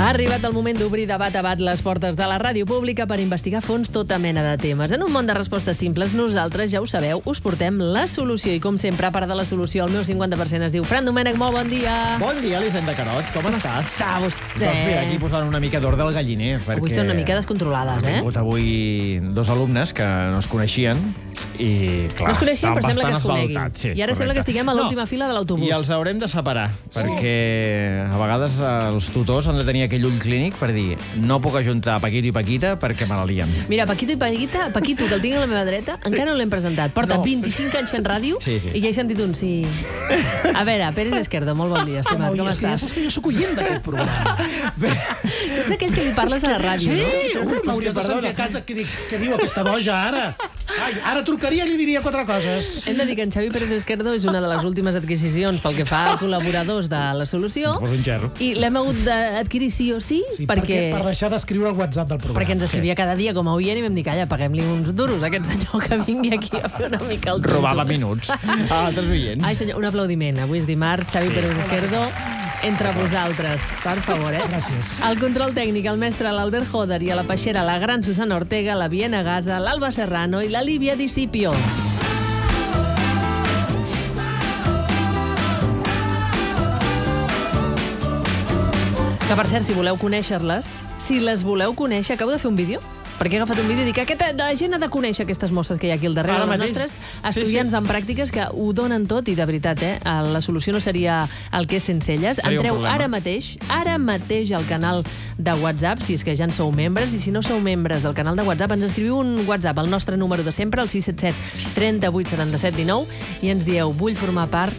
Ha arribat el moment d'obrir de bat a bat les portes de la ràdio pública per investigar a fons tota mena de temes. En un món de respostes simples, nosaltres, ja ho sabeu, us portem la solució. I com sempre, a part de la solució, el meu 50% es diu Fran Domènech, molt bon dia. Bon dia, Elisenda Carot, com estàs? Està vostè? Doncs mira, aquí posant una mica d'ordre al galliner. Avui estan una mica descontrolades, Han vingut avui dos alumnes que no es coneixien i, clar, no es coneixien, però sembla que es coneguin. Sí, I ara sembla que estiguem a l'última fila de l'autobús. I els haurem de separar, perquè a vegades els tutors han de tenir aquell ull clínic per dir no puc ajuntar Paquito i Paquita perquè me la liem. Mira, Paquito i Paquita, Paquito, que el tinc a la meva dreta, encara no l'hem presentat. Porta 25 anys fent ràdio i ja he sentit un sí. A veure, Pérez Esquerdo, molt bon dia, estimat, com estàs? Ja saps que jo sóc oient d'aquest programa. Tots aquells que li parles a la ràdio, no? Sí, m'hauries de sentir a casa què diu aquesta boja ara. Ai, ara trucaria i li diria 4 coses. Hem de dir que en Xavi Pérez Esquerdo és una de les últimes adquisicions pel que fa a col·laboradors de la solució. Poso un gerro. I l'hem hagut d'adquirir sí o sí, perquè... Per deixar d'escriure el WhatsApp del programa. Perquè ens escrivia cada dia com a oient i vam dir, calla, paguem-li uns duros a aquest senyor que vingui aquí a fer una mica el tonto. Robava minuts a altres oients. Ai, senyor, un aplaudiment. Avui és dimarts, Xavi Pérez Esquerdo, entre vosaltres. Per favor, Gràcies. Al control tècnic, el mestre l'Albert Joder i a la peixera la gran Susana Ortega, la Viena Gaza, l'Alba Serrano i la Lívia Discipio. Que, per cert, si voleu conèixer-les, si les voleu conèixer, acabo de fer un vídeo, perquè he agafat un vídeo i dic que la gent ha de conèixer aquestes mosses que hi ha aquí al darrere, els nostres estudiants en pràctiques que ho donen tot i, de veritat, la solució no seria el que és sense elles. Entreu ara mateix al canal de WhatsApp, si és que ja en sou membres, i si no sou membres del canal de WhatsApp, ens escriviu un WhatsApp al nostre número de sempre, el 677 38 77 19, i ens dieu, vull formar part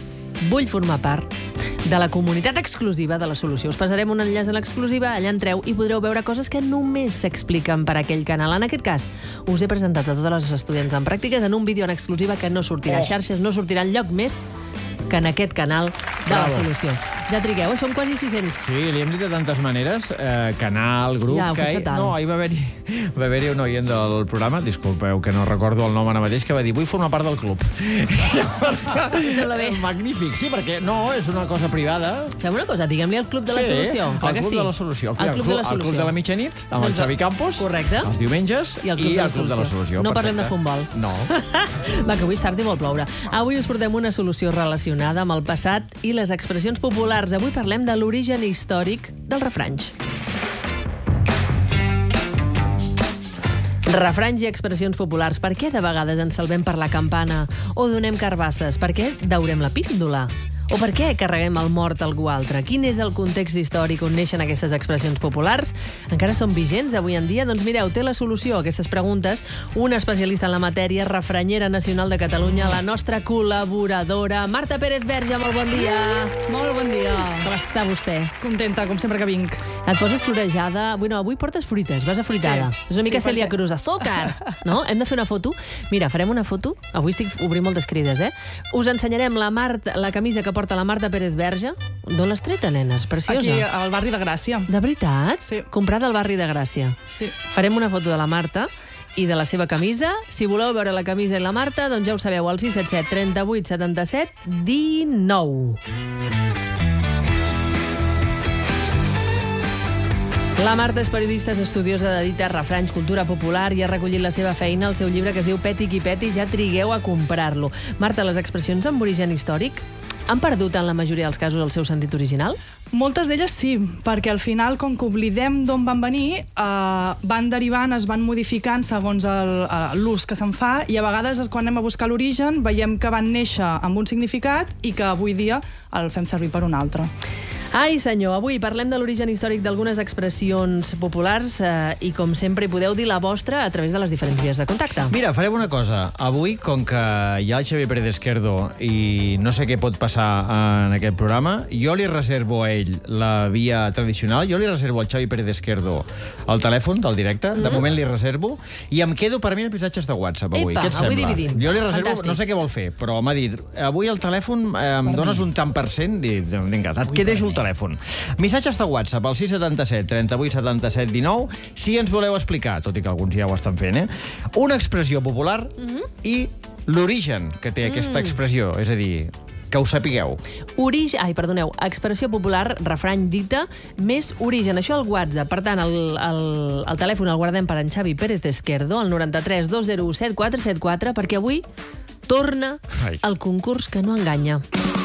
de la comunitat exclusiva de la solució. Us passarem un enllaç a l'exclusiva, allà entreu i podreu veure coses que només s'expliquen per aquell canal. En aquest cas, us he presentat a totes les estudiants en pràctiques en un vídeo en exclusiva que no sortirà a xarxes, no sortirà enlloc més que en aquest canal de la solució. Ja trigueu, som quasi 600. Sí, li hem dit de tantes maneres, canal, grup... Ja, no, ahir va haver-hi un oient del programa, disculpeu que no recordo el nom ara mateix, que va dir, vull formar part del club. Em sembla bé. Magnífic, sí, perquè no, és una cosa privada. Fem una cosa, diguem-li al club de la solució. Sí, el club de la solució. El club de la mitjanit, amb el Xavi Campos, correcte, els diumenges, i el club de la solució. No parlem de futbol. No. Va, que avui és tard i vol ploure. Avui us portem una solució relacionada amb el passat i les expressions populars. Avui parlem de l'origen històric dels refranys. Refranys i expressions populars. Per què de vegades ens salvem per la campana o donem carbasses? Per què daurem la píndola? O per què carreguem el mort a algú altre? Quin és el context històric on neixen aquestes expressions populars? Encara són vigents avui en dia? Doncs mireu, té la solució a aquestes preguntes una especialista en la matèria, refranyera nacional de Catalunya, la nostra col·laboradora, Marta Pérez Verge. Molt bon dia. Molt bon dia. Com està vostè? Contenta, com sempre que vinc. Et poses florejada... Bueno, avui portes fruites, vas afruitada. Sí. És una mica Cèlia Cruz, azúcar, no? Hem de fer una foto. Mira, farem una foto. Avui estic obrint moltes crides, Us ensenyarem la camisa que porta la Marta Pérez Verge. D'on l'has treta, nena? És preciosa. Aquí, al barri de Gràcia. De veritat? Sí. Comprada al barri de Gràcia. Sí. Farem una foto de la Marta i de la seva camisa. Si voleu veure la camisa i la Marta, doncs ja ho sabeu, al 677 38 77 19. La Marta és periodista, és estudiosa de dites, refranys, cultura popular i ha recollit la seva feina al seu llibre que es diu Peti qui peti, ja trigueu a comprar-lo. Marta, les expressions amb origen històric han perdut en la majoria dels casos el seu sentit original? Moltes d'elles sí, perquè al final, com que oblidem d'on van venir, van derivant, es van modificant segons l'ús que se'n fa, i a vegades, quan anem a buscar l'origen, veiem que van néixer amb un significat i que avui dia el fem servir per un altre. Ai, senyor, avui parlem de l'origen històric d'algunes expressions populars i, com sempre, hi podeu dir la vostra a través de les diferents vies de contacte. Mira, farem una cosa. Avui, com que hi ha el Xavi Pérez Esquerdo i no sé què pot passar en aquest programa, jo li reservo a ell la via tradicional, jo li reservo al Xavi Pérez Esquerdo el telèfon del directe, de moment li reservo, i em quedo per mi els missatges de WhatsApp avui. Què et sembla? Avui dividim. Jo li reservo, fantàstic. No sé què vol fer, però m'ha dit, avui el telèfon em dones un tant per cent, i vinga, et deixo el telèfon. Missatges de WhatsApp al 677 38 77 19, si ens voleu explicar, tot i que alguns ja ho estan fent, una expressió popular i l'origen que té aquesta expressió, és a dir, que ho sapigueu. Expressió popular, refrany dita, més origen. Això al WhatsApp. Per tant, el telèfon el guardem per en Xavi Pérez Esquerdo, al 93 201 7474, perquè avui torna el concurs que no enganya.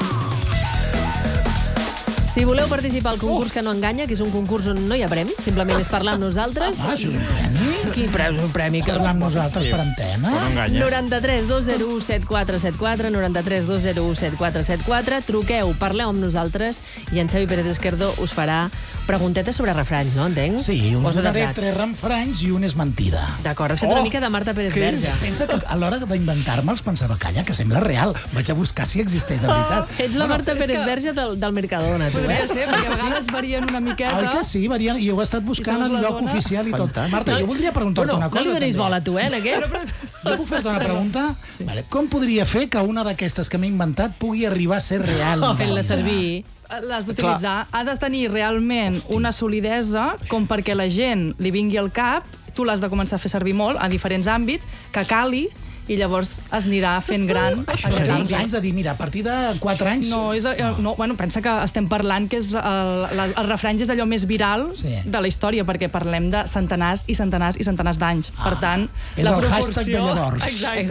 Si voleu participar al concurs que no enganya, que és un concurs on no hi ha premi, simplement és parlar amb nosaltres. Això és un premi? Quin premi? Un premi que... Parlar amb nosaltres per antena? No enganya. 93 201 7474, 93 201 7474, truqueu, parleu amb nosaltres i en Xavi Pérez Esquerdo us farà preguntetes sobre refranys, no? Entenc? Sí, us donaré 3 refranys i un és mentida. D'acord, has fet una mica de Marta Pérez Verge. Pensa que a l'hora d'inventar-me'ls pensava, calla, que sembla real. Vaig a buscar si existeix de veritat. Ets la Marta Pérez Verge del Mercadona, tu, Podria ser, perquè a vegades varien una miqueta. Oi que sí? Varien, i ho he estat buscant al lloc oficial i tot. Fantàstic. Marta, jo voldria preguntar-te una cosa. No li donis també. bola a tu, en aquest? Jo puc fer-te una pregunta? Sí. Vale. Com podria fer que una d'aquestes que m'he inventat pugui arribar a ser real? Fent-la servir. L'has d'utilitzar. Ha de tenir realment una solidesa com perquè la gent li vingui al cap, tu l'has de començar a fer servir molt a diferents àmbits, que cali, i llavors es anirà fent gran. Això seria uns anys de dir, mira, a partir de 4 anys... No, bueno, pensa que estem parlant que és el refrany és allò més viral de la història, perquè parlem de centenars i centenars i centenars d'anys. Per tant, és la el proporció... hashtag de llavors.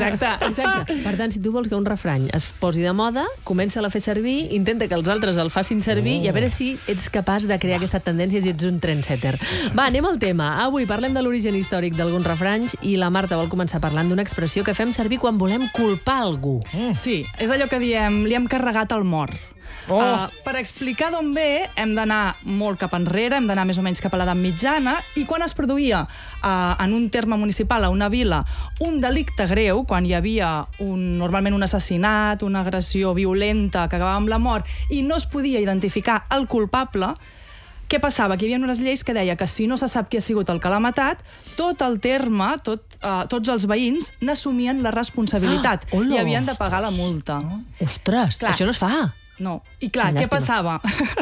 Exacte. Per tant, si tu vols que un refrany es posi de moda, comença-la a fer servir, intenta que els altres el facin servir i a veure si ets capaç de crear aquesta tendència i ets un trendsetter. Va, anem al tema. Avui parlem de l'origen històric d'alguns refranys i la Marta vol començar parlant d'una expressió que fem servir quan volem culpar algú. Sí, és allò que diem, li hem carregat el mort. Per explicar d'on ve, hem d'anar molt cap enrere, hem d'anar més o menys cap a l'edat mitjana, i quan es produïa en un terme municipal, a una vila, un delicte greu, quan hi havia normalment un assassinat, una agressió violenta que acabava amb la mort, i no es podia identificar el culpable, què passava? Que hi havia unes lleis que deia que si no se sap qui ha sigut el que l'ha matat, tot el terme, tots els veïns n'assumien la responsabilitat i havien de pagar la multa. Ostres, això no es fa. No. I clar, què passava?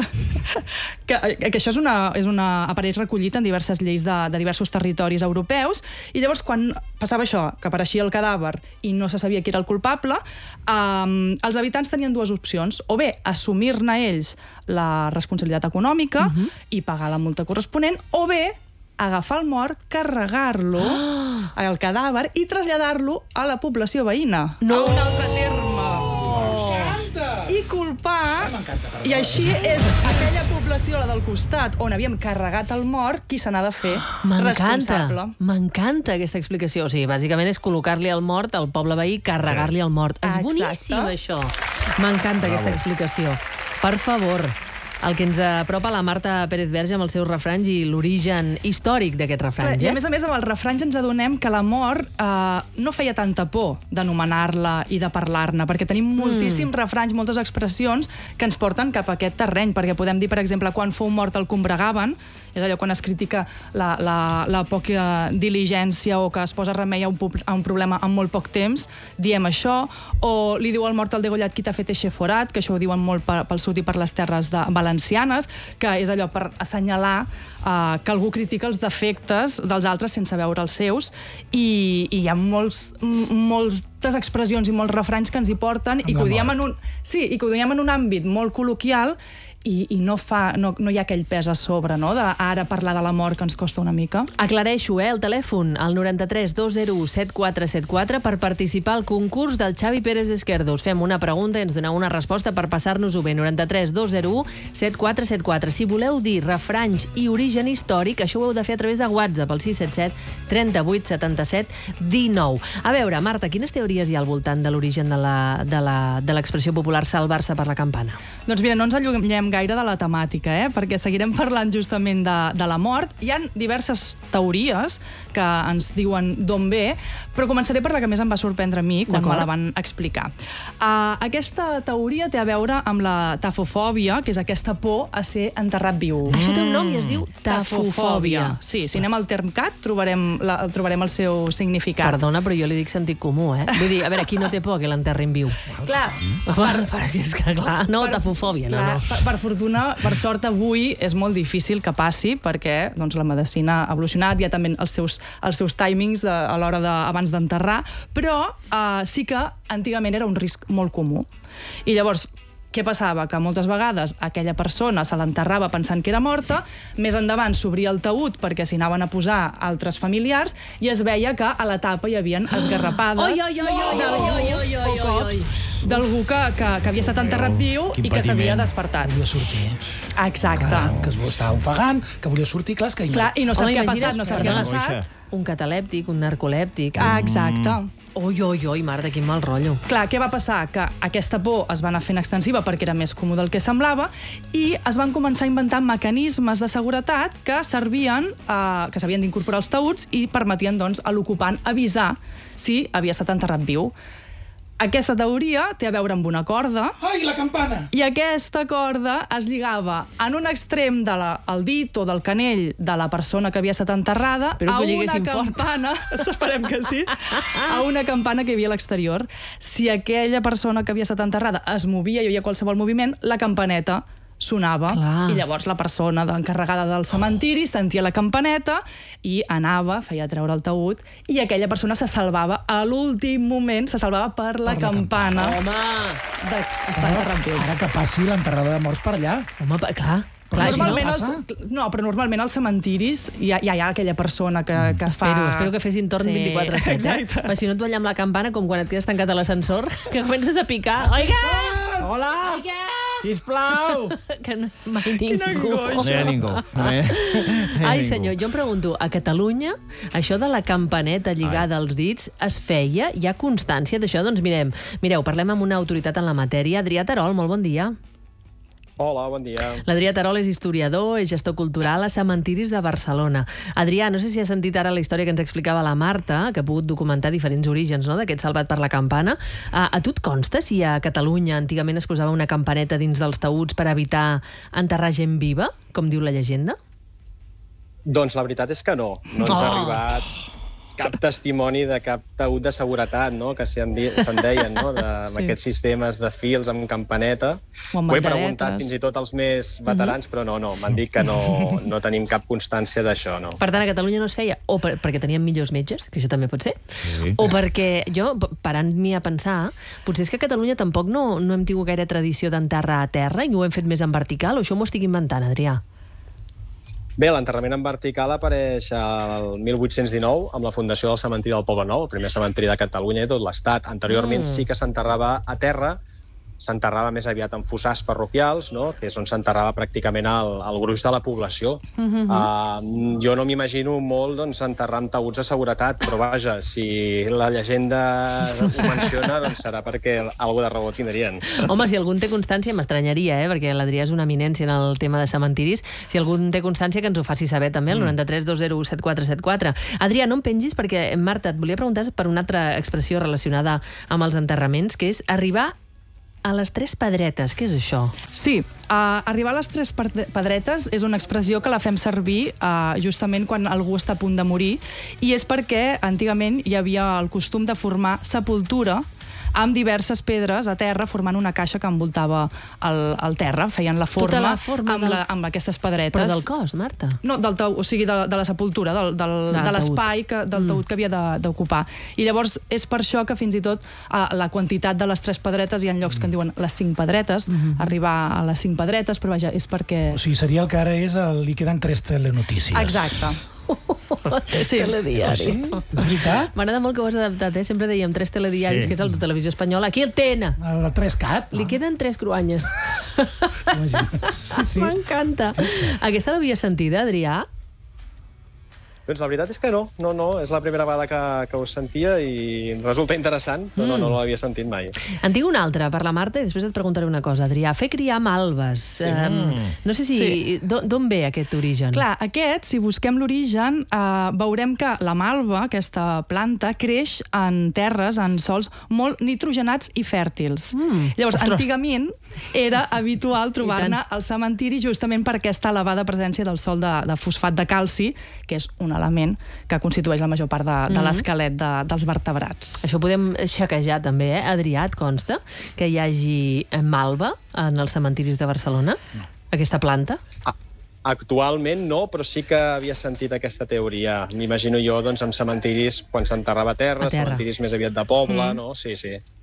que això apareix recollit en diverses lleis de diversos territoris europeus, i llavors quan passava això, que apareixia el cadàver i no se sabia qui era el culpable, els habitants tenien dues opcions: o bé assumir-ne ells la responsabilitat econòmica i pagar la multa corresponent, o bé agafar el mort, carregar-lo al cadàver i traslladar-lo a la població veïna, a un altre terme. I culpar, i així és aquella població, la del costat, on havíem carregat el mort, qui se n'ha de fer responsable. M'encanta aquesta explicació. O sigui, bàsicament és col·locar-li el mort al poble veí, carregar-li el mort. És boníssim, això. M'encanta aquesta explicació. Per favor, el que ens apropa la Marta Pérez Verge amb els seus refranys i l'origen històric d'aquests refranys. I a més, amb els refranys ens adonem que la mort no feia tanta por d'anomenar-la i de parlar-ne, perquè tenim moltíssims refranys, moltes expressions que ens porten cap a aquest terreny, perquè podem dir, per exemple, quan fou mort el combregaven, és allò quan es critica la poca diligència o que es posa remei a un problema en molt poc temps, diem això, o li diu al mort al degollat qui t'ha fet eixe forat, que això ho diuen molt pel sud i per les terres valencianes, que és allò per assenyalar que algú critica els defectes dels altres sense veure els seus, i hi ha moltes expressions i molts refranys que ens hi porten i que ho diem en un àmbit molt col·loquial, i no hi ha aquell pes a sobre, no? Ara parlar de la mort que ens costa una mica. Aclareixo, el telèfon, al 93 201 7474, per participar al concurs del Xavi Pérez Esquerdo. Us fem una pregunta i ens doneu una resposta per passar-nos-ho bé. 93 201 7474. Si voleu dir refranys i origen històric, això ho heu de fer a través de WhatsApp, al 677 38 77 19. A veure, Marta, quines teories hi ha al voltant de l'origen de l'expressió popular salvar-se per la campana? Doncs mira, no ens allunyem gaire de la temàtica, perquè seguirem parlant justament de la mort. Hi ha diverses teories que ens diuen d'on ve, però començaré per la que més em va sorprendre a mi quan me la van explicar. Aquesta teoria té a veure amb la tafofòbia, que és aquesta por a ser enterrat viu. Això té un nom i es diu tafofòbia. Sí, si anem al Termcat trobarem el seu significat. Perdona, però jo li dic sentit comú, Vull dir, a veure, qui no té por que l'enterrin viu? Clar. És que clar, no, tafofòbia, no. Per fortuna, per sort, avui és molt difícil que passi, perquè la medicina ha evolucionat, hi ha també els seus timings a l'hora abans d'enterrar, però sí que antigament era un risc molt comú. I llavors, què passava? Que moltes vegades aquella persona se l'enterrava pensant que era morta, més endavant s'obria el taüt perquè s'hi anaven a posar altres familiars i es veia que a la tapa hi havien esgarrapades o cops d'algú que havia estat enterrat viu i que s'havia despertat. Volia sortir. Exacte. Que es estava ofegant, que volia sortir, clar, és que... Clar, i no sap què ha imagina't, passat, no sap què ha passat. Un catalèptic, un narcolèptic. Exacte. Oi, mare, quin mal rotllo. Clar, què va passar? Que aquesta por es va anar fent extensiva perquè era més comú del que semblava i es van començar a inventar mecanismes de seguretat que servien, que s'havien d'incorporar als taüts i permetien, doncs, a l'ocupant avisar si havia estat enterrat viu. Aquesta teoria té a veure amb una corda. Ai, la campana! I aquesta corda es lligava en un extrem del dit o del canell de la persona que havia estat enterrada a una campana, esperem que sí, a una campana que hi havia a l'exterior. Si aquella persona que havia estat enterrada es movia, hi havia qualsevol moviment, la campaneta sonava. Clar. I llavors la persona encarregada del cementiri sentia la campaneta i anava, feia treure el taüt i aquella persona se salvava a l'últim moment, se salvava per la campana. Home! D'estar enterrat viu. Ara que passi l'enterrada de morts per allà. Home, clar. Normalment als cementiris hi ha aquella persona que fa... Espero que fessin torn 24/7. Exacte. Però si no et va allà amb la campana, com quan et quedes tancat a l'ascensor, que comences a picar. Oiga! Hola! Oiga! Sisplau! Que no mai ningú. No hi ha ningú. Ai, senyor, jo em pregunto, a Catalunya, això de la campaneta lligada als dits es feia? Hi ha constància d'això? Doncs mireu, parlem amb una autoritat en la matèria. Adrià Terol, molt bon dia. Hola, bon dia. L'Adrià Terol és historiador, és gestor cultural a Cementiris de Barcelona. Adrià, no sé si has sentit ara la història que ens explicava la Marta, que ha pogut documentar diferents orígens, no?, d'aquest salvat per la campana. A tu et consta si a Catalunya antigament es posava una campaneta dins dels taüts per evitar enterrar gent viva, com diu la llegenda? Doncs la veritat és que no. No ens ha arribat cap testimoni de cap taüt de seguretat, no?, que se'n deien, no?, amb aquests sistemes de fils amb campaneta. Ho he preguntat fins i tot als més veterans, però no, m'han dit que no tenim cap constància d'això, no. Per tant, a Catalunya no es feia, o perquè teníem millors metges, que això també pot ser, o perquè jo, parant-m'hi a pensar, potser és que a Catalunya tampoc no hem tingut gaire tradició d'enterrar a terra i ho hem fet més en vertical, o això m'ho estic inventant, Adrià? Bé, l'enterrament en vertical apareix al 1819 amb la fundació del cementiri del Poble Nou, el primer cementiri de Catalunya i tot l'Estat. Anteriorment sí que s'enterrava a terra, s'enterrava més aviat en fossars parroquials, no?, que és on s'enterrava pràcticament el gruix de la població. Jo no m'imagino molt, doncs, enterrar amb taüts de seguretat, però vaja, si la llegenda ho menciona, doncs serà perquè alguna de raó tindrien. Home, si algú en té constància, m'estranyaria, perquè l'Adrià és una eminència en el tema de cementiris, si algú en té constància que ens ho faci saber també, al 93 201 7474. Adrià, no em pengis, perquè Marta, et volia preguntar per una altra expressió relacionada amb els enterraments, que és arribar a les tres pedretes. Què és això? Sí, arribar a les tres pedretes és una expressió que la fem servir justament quan algú està a punt de morir, i és perquè antigament hi havia el costum de formar sepultura amb diverses pedres a terra formant una caixa que envoltava el terra, feien la forma, tota la forma amb aquestes pedretes. Però del cos, Marta? No, o sigui, de la sepultura, de l'espai del taüt que havia d'ocupar. I llavors és per això que fins i tot la quantitat de les tres pedretes, hi ha llocs que en diuen les 5 pedretes, arribar a les 5 pedretes, però vaja, és perquè... O sigui, seria el que ara és li queden 3 telenotícies. Exacte. Sí, telediari. Sí, és veritat. M'agrada molt que ho has adaptat, Sempre dèiem 3 telediaris, que és el de Televisió Espanyola. Aquí el TN. El 3CAT. Li queden 3 cruanyes. Sí. M'encanta. Aquesta l'havia sentida, Adrià? Doncs la veritat és que no, és la primera vegada que ho sentia i resulta interessant, però no l'havia sentit mai. En tinc una altra per la Marta i després et preguntaré una cosa, Adrià. Fer criar malves. No sé si... D'on ve aquest origen? Clar, si busquem l'origen, veurem que la malva, aquesta planta, creix en terres, en sols molt nitrogenats i fèrtils. Llavors, antigament era habitual trobar-ne al cementiri justament per aquesta elevada presència del sòl de fosfat de calci, que és un element que constitueix la major part de l'esquelet dels vertebrats. Això podem xequejar també, Adrià, et consta que hi hagi malva en els cementiris de Barcelona? Aquesta planta? Actualment no, però sí que havia sentit aquesta teoria. M'imagino jo, doncs, amb cementiris, quan s'enterrava a terra, cementiris més aviat de poble, no? Sí.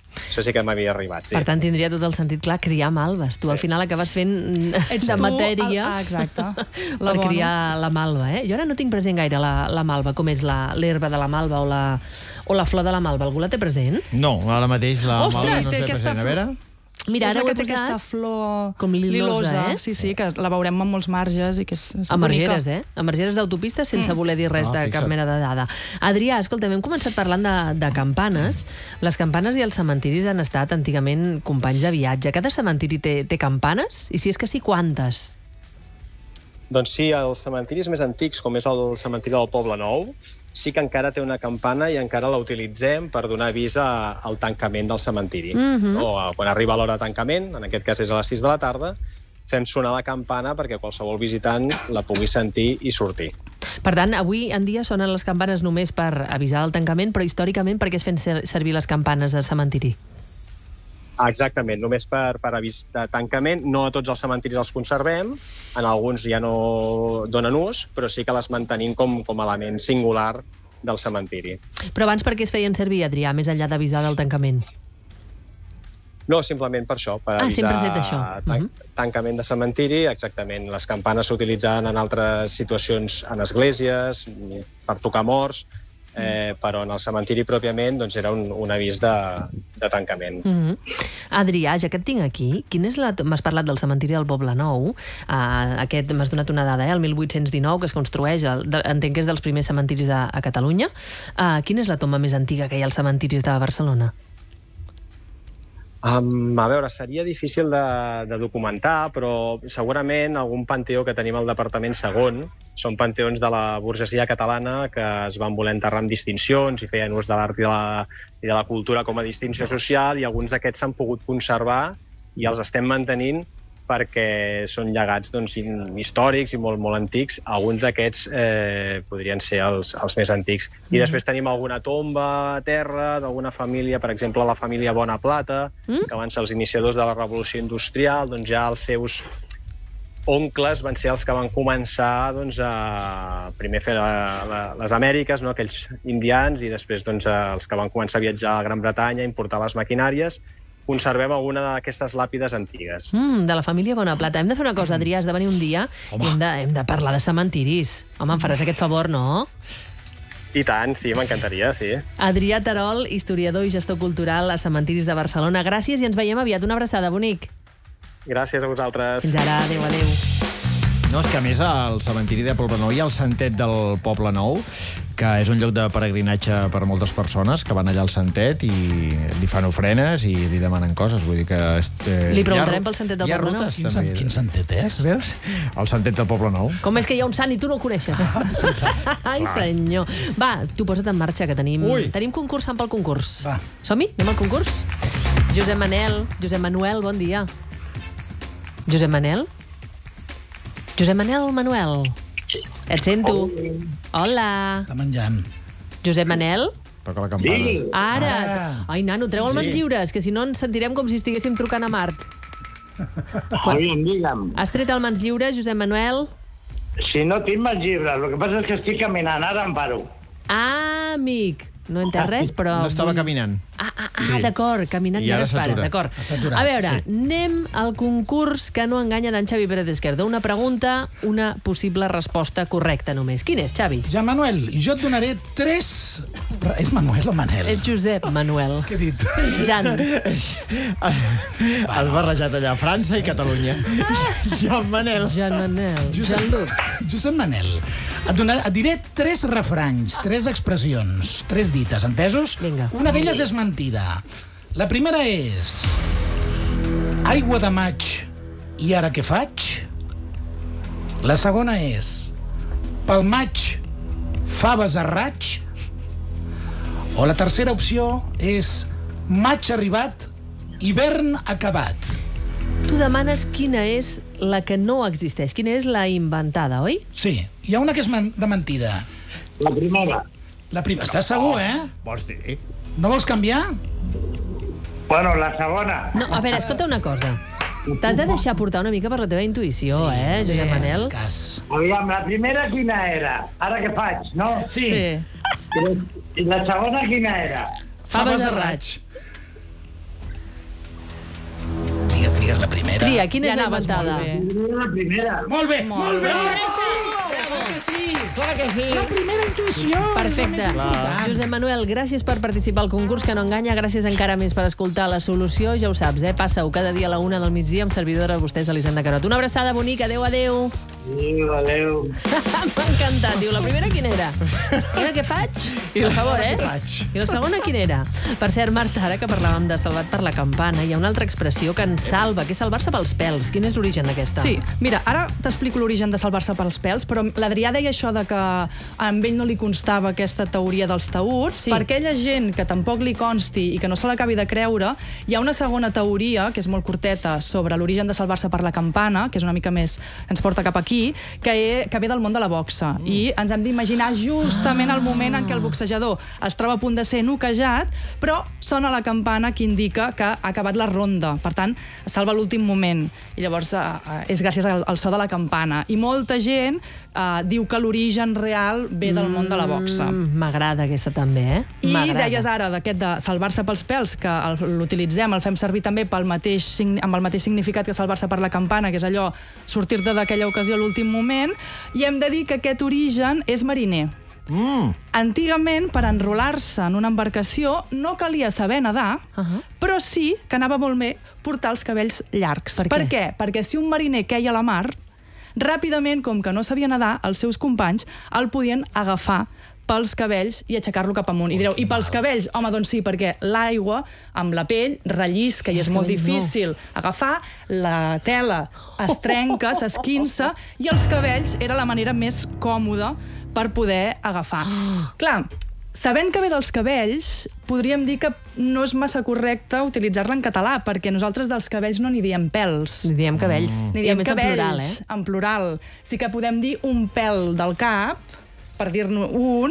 Això sí que m'havia arribat, sí. Per tant, tindria tot el sentit clar criar malves. Tu al final acabes fent de matèria exacte. per criar la malva. Jo ara no tinc present gaire la malva, com és l'herba de la malva o la flor de la malva. Algú la té present? No, ara mateix la Ostres, malva no té sé aquesta present. A veure... Mira, ara ho he té aquesta posat flor com lilosa, Sí, que la veurem amb molts marges i que és a margeres, a margeres d'autopistes sense voler dir res de cap fixa't. mena de dada. Adrià, escolta, hem començat parlant de campanes. Les campanes i els cementiris han estat antigament companys de viatge. Cada cementiri té campanes? I si és que sí, quantes? Doncs sí, els cementiris més antics, com és el cementiri del Poble Nou, sí que encara té una campana i encara la utilitzem per donar avís al tancament del cementiri. Quan arriba l'hora de tancament, en aquest cas és a les 6 de la tarda, fem sonar la campana perquè qualsevol visitant la pugui sentir i sortir. Per tant, avui en dia sonen les campanes només per avisar del tancament, però històricament per què es fan servir les campanes del cementiri? Exactament, només per avís de tancament. No a tots els cementiris els conservem, en alguns ja no donen ús, però sí que les mantenim com a element singular del cementiri. Però abans per què es feien servir, Adrià, més enllà d'avisar del tancament? No, simplement per això, per avisar sempre has dit això. Tancament de cementiri, exactament. Les campanes s'utilitzen en altres situacions, en esglésies, per tocar morts, però en el cementiri pròpiament doncs, era un avís de tancament. Adrià, ja que et tinc aquí, m'has parlat del cementiri del Poble Nou, aquest m'has donat una dada, el 1819, que es construeix, entenc que és dels primers cementiris a Catalunya. Quina és la tomba més antiga que hi ha als cementiris de Barcelona? A veure, seria difícil de documentar, però segurament algun panteó que tenim al Departament Segon són panteons de la burgesia catalana que es van voler enterrar amb distincions i feien ús de l'art i de la cultura com a distinció social, i alguns d'aquests s'han pogut conservar i els estem mantenint perquè són llegats històrics i molt, molt antics. Alguns d'aquests podrien ser els més antics. I després tenim alguna tomba a terra d'alguna família, per exemple, la família Bonaplata, que van ser els iniciadors de la Revolució Industrial, doncs ja els seus oncles van ser els que van començar a primer fer les Amèriques, aquells indians, i després els que van començar a viatjar a Gran Bretanya, importar les maquinàries. Conservem alguna d'aquestes làpides antigues. De la família Bonaplata. Hem de fer una cosa, Adrià, has de venir un dia i hem de parlar de cementiris. Home, em faràs aquest favor, no? I tant, sí, m'encantaria, sí. Adrià Terol, historiador i gestor cultural a Cementiris de Barcelona. Gràcies i ens veiem aviat. Una abraçada, bonic. Gràcies a vosaltres. Fins ara, adéu, adéu. No, és que a més al cementiri de Poble Nou hi ha el Santet del Poble Nou, que és un lloc de peregrinatge per a moltes persones que van allà al Santet i li fan ofrenes i li demanen coses. Vull dir que... Li preguntarem pel Santet del Poble Nou. Hi ha rutes, també. Quin santet és? Veus? El Santet del Poble Nou. Com és que hi ha un sant i tu no el coneixes? Ai, senyor. Va, tu posa't en marxa, que tenim concursant pel concurs. Va. Som-hi? Anem al concurs? Josep Manuel, bon dia. Josep Manel? Josep Manel Manuel. Et sento. Hola. Està menjant. Josep Manel? Toca la campana. Ara. Ai, nano, treu els mans lliures, que si no ens sentirem com si estiguéssim trucant a Mart. Digue'm. Has tret el mans lliures, Josep Manuel? Si no tinc mans lliures, el que passa és que estic caminant, ara em paro. Ah, amic. No he entès res, però... No estava caminant. D'acord, caminant I ja ara no es para. s'atura. D'acord. S'atura, A veure, sí. anem al concurs que no enganya d'en Xavi Pérez Esquerdo. Una pregunta, una possible resposta correcta només. Quin és, Xavi? Ja, Manuel, jo et donaré 3... És Manuel o Manel? És Josep Manuel. Què he dit? Jan. Has barrejat allà França i Catalunya. Joan Manel. Jan Manel. Jean-Luc. Josep Manel. Et diré 3 refranys, 3 expressions, 3 dites, entesos? Vinga. Una d'elles és mentida. La primera és... Aigua de maig i ara què faig? La segona és... Pel maig, faves a raig? O la tercera opció és... Maig arribat, hivern acabat. Tu demanes quina és la que no existeix. Quina és la inventada, oi? Sí, hi ha una que és de mentida. La primera. Estàs segur, Vols dir? No vols canviar? Bueno, la segona. No, a veure, escolta una cosa. T'has de deixar portar una mica per la teva intuïció, Josep Manel? Aviam, la primera quina era? Ara què faig, no? Sí. I la segona quina era? Faves a raig. digues la primera. Tria, quina és la anaves inventada? molt bé. La primera. Molt bé, molt bé. Clar que sí. La primera intuïció. Perfecte. És la més important. Josep Manuel, gràcies per participar al concurs que no enganya, gràcies encara més per escoltar la solució, ja ho saps, passa-ho cada dia a la 1 del migdia amb servidora vostès, Elisenda Carot. Una abraçada bonica, adeu, adeu. Adéu. M'ha encantat, diu, la primera quina era? Mira què faig? Per favor, Què faig? I la segona quina era? Per cert, Marta, ara que parlàvem de salvat per la campana, hi ha una altra expressió que ens salva, que és salvar-se pels pèls. Quin és l'origen d'aquesta? Sí, mira, ara t'explico l'origen de salvar-se pels pèls, però l'Adrià deia això de que a ell no li constava aquesta teoria dels taüts. Sí. Per aquella gent que tampoc li consti i que no se l'acabi de creure, hi ha una segona teoria, que és molt curteta, sobre l'origen de salvar-se per la campana, que és una mica més, ens porta cap aquí, que ve del món de la boxa. I ens hem d'imaginar justament el moment en què el boxejador es troba a punt de ser noquejat, però sona la campana que indica que ha acabat la ronda. Per tant, es salva a l'últim moment. I llavors és gràcies al so de la campana. I molta gent diu que l'origen real ve del món de la boxa. M'agrada aquesta també, I M'agrada. deies ara d'aquest de salvar-se pels pèls, que l'utilitzem, el fem servir també amb el mateix significat que salvar-se per la campana, que és allò, sortir-te d'aquella ocasió a l'últim moment, i hem de dir que aquest origen és mariner. Antigament, per enrolar-se en una embarcació, no calia saber nedar, però sí que anava molt bé portar els cabells llargs. Per què? Perquè si un mariner queia a la mar, ràpidament, com que no sabia nedar, els seus companys el podien agafar pels cabells i aixecar-lo cap amunt. I direu, i pels cabells? Home, doncs sí, perquè l'aigua amb la pell rellisca i és molt difícil agafar, la tela es trenca, s'esquinça, i els cabells era la manera més còmoda per poder agafar. Clar, sabent que ve dels cabells, podríem dir que no és massa correcte utilitzar-la en català, perquè nosaltres dels cabells no n'hi diem pèls. N'hi diem cabells. N'hi I a diem més cabells, en plural, en plural. Sí que podem dir un pèl del cap, per dir-ne un,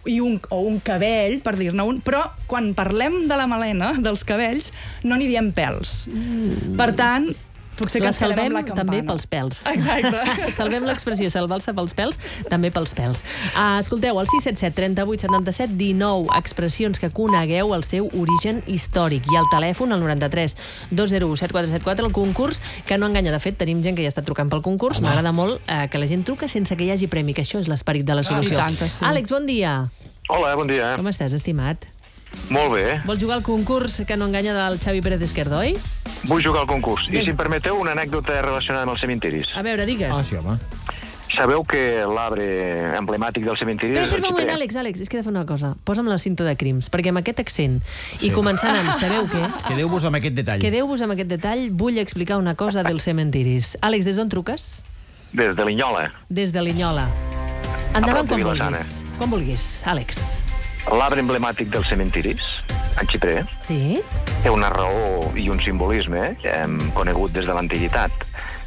o un cabell, per dir-ne un, però quan parlem de la melena, dels cabells, no n'hi diem pèls. Per tant, potser que La ens quedem salvem amb la campana. també pels pèls. Exacte. Salvem l'expressió salvar-se pels pèls, també pels pèls. Escolteu, el 677 38 77 19 expressions que conegueu el seu origen històric. I al telèfon, el 93 201 7474, el concurs que no enganya. De fet, tenim gent que ja està trucant pel concurs. M'agrada molt que la gent truca sense que hi hagi premi, que això és l'esperit de la solució. i tant que sí. Àlex, bon dia. Hola, bon dia. Com estàs, estimat? Molt bé. Vols jugar al concurs que no enganya del Xavi Pérez Esquerdo, oi? Vull jugar al concurs. I si em permeteu, una anècdota relacionada amb els cementiris. A veure, digues. Ah, sí, home. Sabeu que l'arbre emblemàtic del cementiri és Espera el un moment, xiprer? Àlex, és que he de fer una cosa. Posa'm la cinta de crims, perquè amb aquest accent, i començant amb sabeu què, Quedeu-vos amb aquest detall. quedeu-vos amb aquest detall, vull explicar una cosa dels cementiris. Àlex, des d'on truques? Des de Linyola. Des de Linyola. Endavant prop de quan Vilassana. vulguis. Quan vulguis, Àlex. L'arbre emblemàtic dels cementiris, en xiprer, Sí? té una raó i un simbolisme conegut des de l'antiguitat.